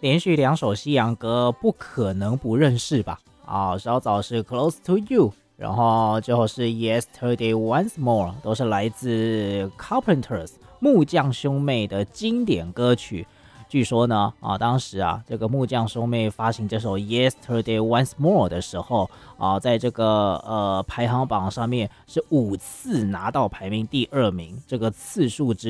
连续2首西洋歌不可能不认识吧？稍早是 Close to You， 然后最后是 Yesterday Once More， 都是来自 Carpenters 木匠兄妹的经典歌曲。据说呢，当时这个木匠兄妹发行这首 Yesterday Once More 的时候，在这个排行榜上面是5次拿到排名第2名，这个次数之